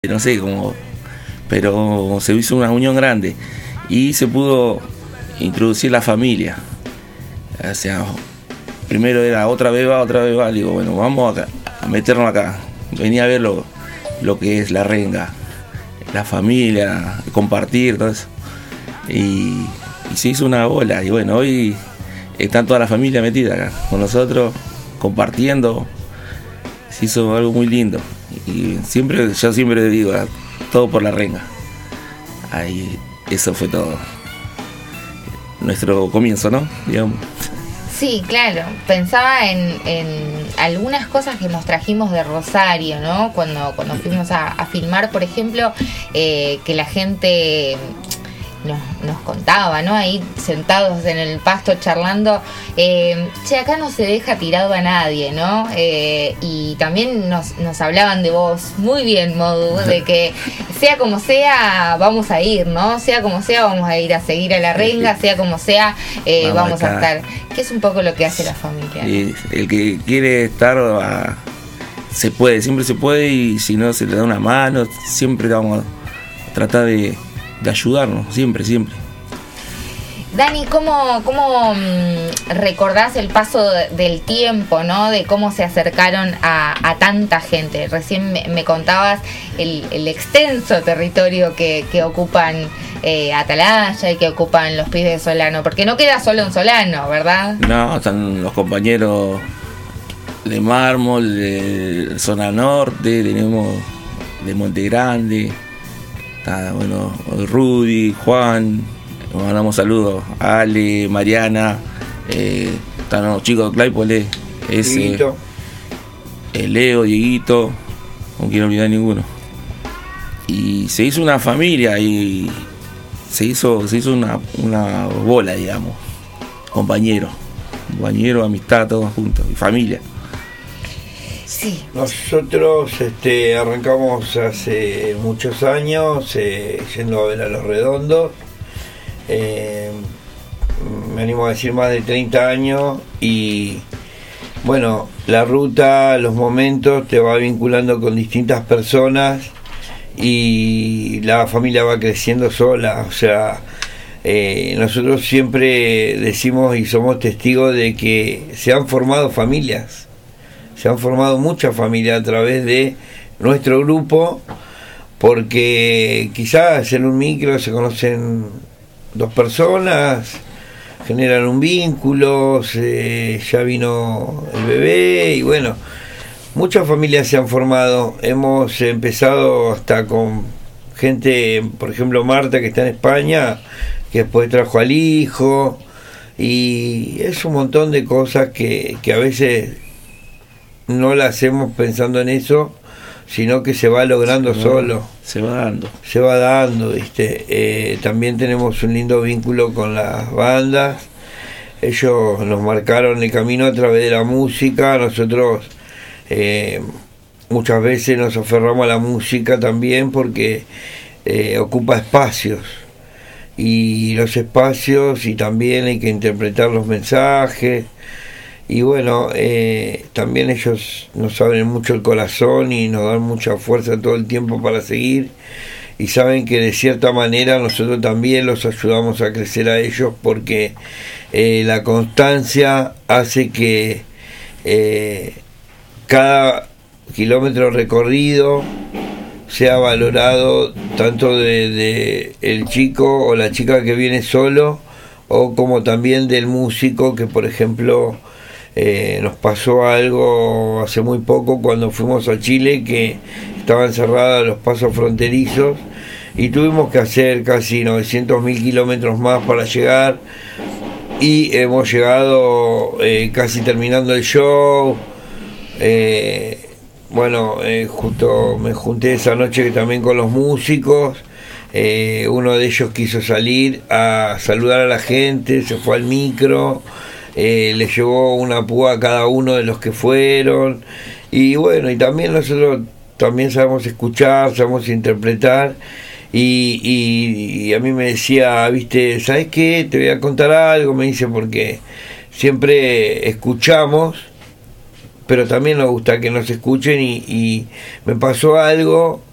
no sé cómo, pero se hizo una unión grande y se pudo introducir la familia. O sea, primero era otra vez va, digo, bueno, vamos a meternos acá, venía a ver lo que es la renga, la familia, compartir, todo eso. Y se hizo una bola, y bueno, hoy están toda la familia metida acá con nosotros, compartiendo. Se hizo algo muy lindo. Y yo siempre digo, todo por la renga. Ahí, eso fue todo. Nuestro comienzo, ¿no? Digamos. Sí, claro. Pensaba en algunas cosas que nos trajimos de Rosario, ¿no? Cuando fuimos a filmar, por ejemplo, que la gente nos contaba, ¿no? Ahí sentados en el pasto charlando, acá no se deja tirado a nadie, ¿no? Y también nos hablaban de vos, muy bien, Modu, de que sea como sea, vamos a ir, ¿no? Sea como sea, vamos a ir a seguir a la renga, sea como sea, vamos a estar. Que es un poco lo que hace la familia, ¿no? Y el que quiere estar, se puede, siempre se puede, y si no se le da una mano, siempre vamos a tratar de ayudarnos, siempre. Dani, ¿cómo recordás el paso del tiempo, ¿no? De cómo se acercaron a tanta gente. Recién me contabas el extenso territorio que ocupan Atalaya y que ocupan los pibes de Solano, porque no queda solo en Solano, ¿verdad? No, están los compañeros de Mármol, de Zona Norte, tenemos de Monte Grande. Está, bueno, Rudy, Juan, nos mandamos saludos, Ale, Mariana, están los chicos de Claypole, Leo, Dieguito, no quiero olvidar ninguno. Y se hizo una familia y se hizo una bola, digamos, compañeros, amistad, todos juntos, y familia. Sí. Nosotros arrancamos hace muchos años yendo a ver a Los Redondos, me animo a decir más de 30 años, y bueno, la ruta, los momentos te va vinculando con distintas personas y la familia va creciendo sola. O sea, nosotros siempre decimos y somos testigos de que se han formado familias. Se han formado muchas familias a través de nuestro grupo, porque quizás en un micro se conocen dos personas, generan un vínculo, ya vino el bebé, y bueno, muchas familias se han formado. Hemos empezado hasta con gente, por ejemplo Marta, que está en España, que después trajo al hijo, y es un montón de cosas que a veces no la hacemos pensando en eso, sino que se va logrando solo. Se va dando, ¿viste? También tenemos un lindo vínculo con las bandas. Ellos nos marcaron el camino a través de la música. Nosotros muchas veces nos aferramos a la música también porque ocupa espacios. Y los espacios, y también hay que interpretar los mensajes. Y bueno, también ellos nos abren mucho el corazón y nos dan mucha fuerza todo el tiempo para seguir, y saben que de cierta manera nosotros también los ayudamos a crecer a ellos, porque la constancia hace que cada kilómetro recorrido sea valorado, tanto de el chico o la chica que viene solo, o como también del músico que, por ejemplo, nos pasó algo hace muy poco cuando fuimos a Chile, que estaban cerrados los pasos fronterizos y tuvimos que hacer casi 900.000 kilómetros más para llegar, y hemos llegado casi terminando el show. Justo me junté esa noche también con los músicos. Uno de ellos quiso salir a saludar a la gente, se fue al micro, le llevó una púa a cada uno de los que fueron, y bueno, y también nosotros también sabemos escuchar, sabemos interpretar, y a mí me decía, viste, ¿sabes qué? Te voy a contar algo, me dice, porque siempre escuchamos, pero también nos gusta que nos escuchen, y me pasó algo